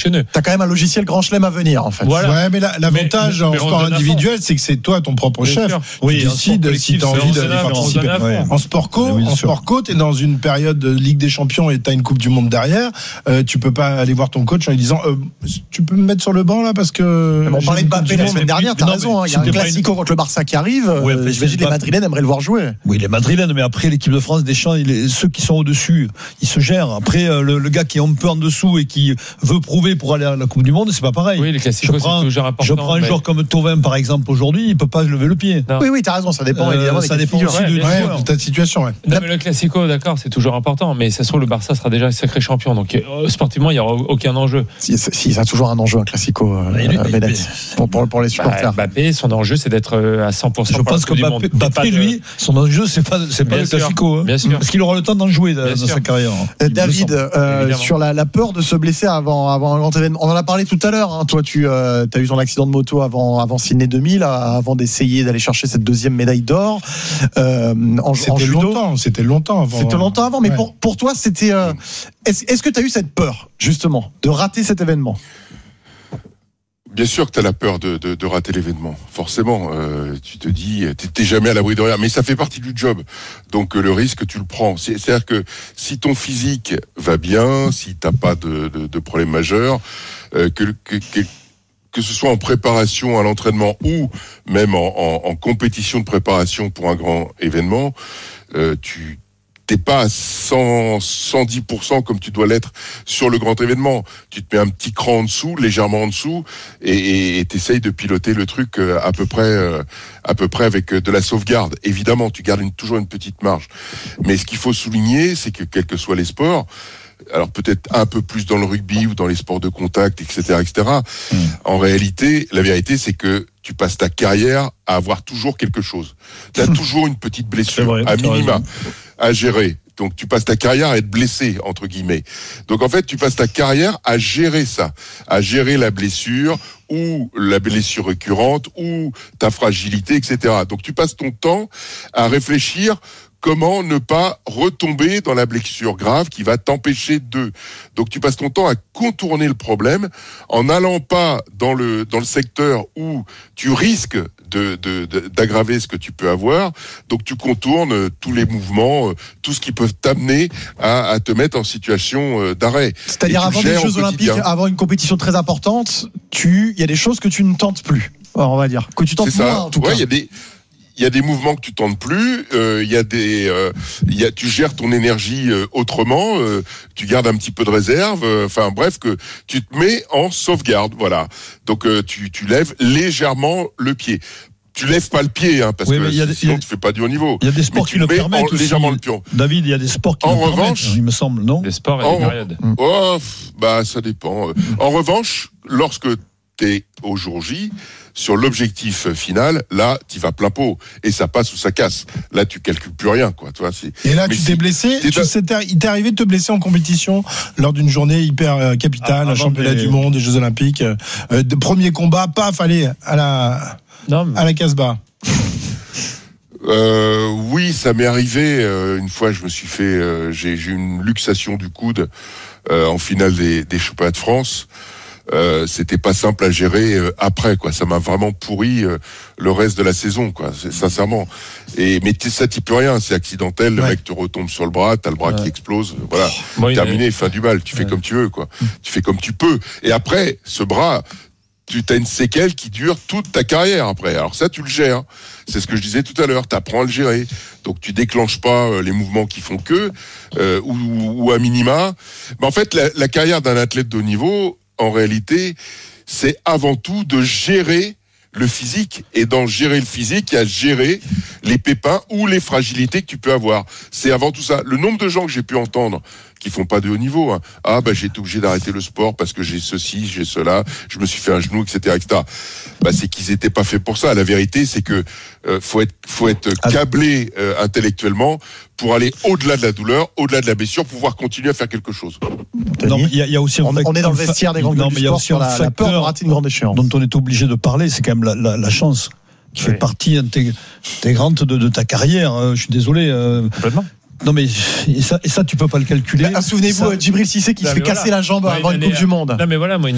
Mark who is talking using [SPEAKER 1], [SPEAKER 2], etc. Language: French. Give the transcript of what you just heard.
[SPEAKER 1] monstrueux.
[SPEAKER 2] T'as quand même un logiciel Grand Chelem à venir, en fait.
[SPEAKER 1] Voilà.
[SPEAKER 3] Ouais, mais l'avantage en sport individuel, c'est que c'est toi ton propre chef.
[SPEAKER 1] Oui,
[SPEAKER 3] tu décides si tu as envie de participer. En sport co, t'es dans une période de Ligue des Champions et t'as une Coupe du Monde derrière. Tu peux pas aller voir ton coach en lui disant tu peux me mettre sur le banc là parce que.
[SPEAKER 2] On parlait de Mbappé la semaine dernière, t'as raison. Il y a un classico contre le Barça qui arrive. J'imagine les Madrilènes aimeraient le voir jouer.
[SPEAKER 4] Oui, les Madrilènes, mais après l'équipe de France, Deschamps, ceux qui sont au-dessus, ils se gèrent. Après, le gars qui est un peu en dessous et qui veut prouver pour aller à la Coupe du Monde, c'est pas pareil.
[SPEAKER 1] Oui, les classiques, c'est toujours important.
[SPEAKER 4] Je prends un joueur comme Thauvin, par exemple, aujourd'hui, il peut pas lever le pied.
[SPEAKER 2] Non. Oui, t'as raison, ça dépend évidemment.
[SPEAKER 4] Ça dépend aussi de
[SPEAKER 3] ta situation. Ouais.
[SPEAKER 1] Non, mais le classico, d'accord, c'est toujours important, mais ça se trouve, le Barça sera déjà sacré champion. Donc, sportivement, il n'y aura aucun enjeu.
[SPEAKER 2] Si, ça a toujours un enjeu, un classico, pour les supporters.
[SPEAKER 1] Mbappé, son enjeu, c'est d'être à 100%.
[SPEAKER 4] Je pense que Mbappé, lui, son enjeu, c'est pas le classico.
[SPEAKER 1] Bien sûr.
[SPEAKER 4] Parce qu'il aura le temps d'en jouer dans sa carrière.
[SPEAKER 2] David, sur la peur de se blesser avant un grand événement, on en a parlé tout à l'heure. Toi, tu as eu ton accident de moto avant Sydney 2000, avant d'essayer d'aller chercher cette deuxième médaille d'or.
[SPEAKER 3] C'était longtemps avant.
[SPEAKER 2] Mais pour toi, c'était. Est-ce que tu as eu cette peur, justement, de rater cet événement ?
[SPEAKER 5] Bien sûr que tu as la peur de rater l'événement. Forcément, tu te dis, t'es jamais à l'abri de rien. Mais ça fait partie du job. Donc le risque, tu le prends. C'est-à-dire que si ton physique va bien, si t'as pas de problème majeur, que ce soit en préparation à l'entraînement ou même en compétition de préparation pour un grand événement, t'es pas à 110% comme tu dois l'être sur le grand événement. Tu te mets un petit cran en dessous, légèrement en dessous, et t'essayes de piloter le truc à peu près avec de la sauvegarde. Évidemment, tu gardes toujours une petite marge. Mais ce qu'il faut souligner, c'est que quels que soient les sports, alors peut-être un peu plus dans le rugby ou dans les sports de contact, etc., En réalité, la vérité, c'est que tu passes ta carrière à avoir toujours quelque chose. Tu as toujours une petite blessure, à minima, à gérer. Donc tu passes ta carrière à être blessé, entre guillemets. Donc en fait, tu passes ta carrière à gérer ça, à gérer la blessure ou la blessure récurrente ou ta fragilité, etc. Donc tu passes ton temps à réfléchir comment ne pas retomber dans la blessure grave qui va t'empêcher de. Donc tu passes ton temps à contourner le problème en n'allant pas dans le secteur où tu risques d'aggraver ce que tu peux avoir. Donc tu contournes tous les mouvements, tout ce qui peut t'amener à te mettre en situation d'arrêt.
[SPEAKER 2] C'est-à-dire avant les Jeux Olympiques, avant une compétition très importante, il y a des choses que tu ne tentes plus. Alors, on va dire que tu tentes moins en tout cas.
[SPEAKER 5] Il y a des mouvements que tu tentes plus. Tu gères ton énergie autrement. Tu gardes un petit peu de réserve. Enfin bref, que tu te mets en sauvegarde. Voilà. Donc tu lèves légèrement le pied. Tu lèves pas le pied, parce que sinon tu fais pas du haut niveau.
[SPEAKER 4] Il y a des sports qui le permettent aussi.
[SPEAKER 5] Légèrement le pion.
[SPEAKER 4] David, il y a des sports qui le permettent, il me semble, non ?
[SPEAKER 1] Des sports et des périodes.
[SPEAKER 5] Ça dépend. En revanche, lorsque t'es au jour J, sur l'objectif final, là, t'y vas plein pot. Et ça passe ou ça casse. Là, tu calcules plus rien, quoi. Tu vois,
[SPEAKER 3] et là, tu t'es blessé. Il t'est arrivé de te blesser en compétition lors d'une journée hyper capitale, un championnat du monde, des Jeux Olympiques. De premier combat, paf, allez, à la Casbah.
[SPEAKER 5] Oui, ça m'est arrivé. Une fois, je me suis fait, j'ai eu une luxation du coude en finale des championnats de France. C'était pas simple à gérer après, quoi. Ça m'a vraiment pourri le reste de la saison, quoi. Sincèrement. Mais ça, t'y peux rien. C'est accidentel. Le mec te retombe sur le bras, t'as le bras qui explose. Voilà. Terminé, fin du bal. Tu fais comme tu veux, quoi. Tu fais comme tu peux. Et après, ce bras, tu as une séquelle qui dure toute ta carrière après. Alors ça, tu le gères. C'est ce que je disais tout à l'heure. T'apprends à le gérer. Donc tu déclenches pas les mouvements qui font que, ou à minima. Mais en fait, la carrière d'un athlète de haut niveau, en réalité, c'est avant tout de gérer le physique. Et dans gérer le physique, il y a gérer les pépins ou les fragilités que tu peux avoir. C'est avant tout ça. Le nombre de gens que j'ai pu entendre qui font pas de haut niveau, j'ai été obligé d'arrêter le sport parce que j'ai ceci, j'ai cela, je me suis fait un genou, etc., etc. C'est qu'ils étaient pas faits pour ça. La vérité, c'est que faut être câblé intellectuellement pour aller au-delà de la douleur, au-delà de la blessure, pour pouvoir continuer à faire quelque chose.
[SPEAKER 4] Non, il y a aussi
[SPEAKER 2] on est dans le vestiaire des grands clubs du sport sur la peur de rater une grande échéance.
[SPEAKER 4] Dont on est obligé de parler, c'est quand même la chance qui fait partie intégrante de ta carrière. Je suis désolé.
[SPEAKER 1] Complètement.
[SPEAKER 4] Non mais et ça tu peux pas le calculer.
[SPEAKER 2] Souvenez-vous, Djibril Cissé qui se fait casser la jambe avant une Coupe du Monde.
[SPEAKER 1] Non mais voilà, moi